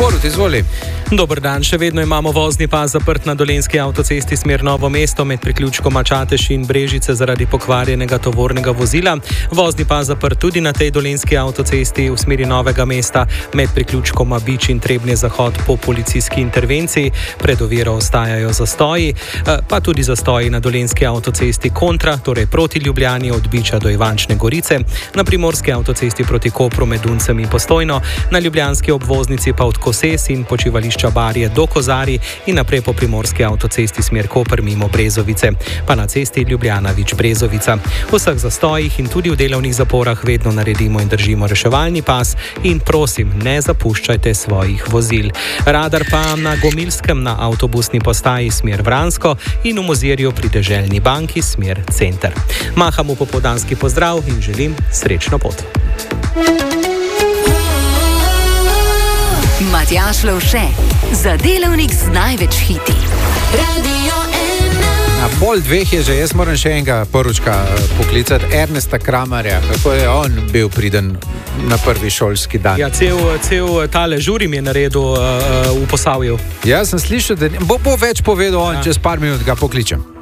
Borut, izvoli. Dober dan, še vedno imamo vozni pas zaprt na Dolenjski avtocesti smer Novo mesto med priključkoma Čatež in Brežice zaradi pokvarjenega tovornega vozila. Vozni pas zaprt tudi na tej Dolenjski avtocesti v smeri Novega mesta med priključkoma Bič in Trebnje Zahod po policijski intervenciji. Pred oviro ostajajo zastoji, pa tudi zastoji na Dolenjski avtocesti kontra, torej proti Ljubljani od Biča do Ivančne Gorice, na Primorski avtocesti proti Kopru med Duncem in Postojno, na ljubljanski obvoznici pa od Koses in počivališča Barje do Kozarij in naprej po primorski avtocesti smer Koper mimo Brezovice, pa na cesti Ljubljana-Vič-Brezovica. V vseh zastojih in tudi v delovnih zaporah vedno naredimo in držimo reševalni pas in prosim, ne zapuščajte svojih vozil. Radar pa na Gomilskem na avtobusni postaji smer Vransko in v Mozirju pri Deželni banki smer Center. Maham v popoldanski pozdrav in želim srečno pot. Matjaž Lovše, za delavnik z največ hiti. Radio 1. Na pol dveh je že, jaz moram še enega poručka poklicati, Ernesta Kramarja, kako je on bil priden na prvi šolski dan. Ja, cel tale žurim je naredil v Posavju. Ja, sem slišal, da bo več povedal on, čez par minut ga pokličem.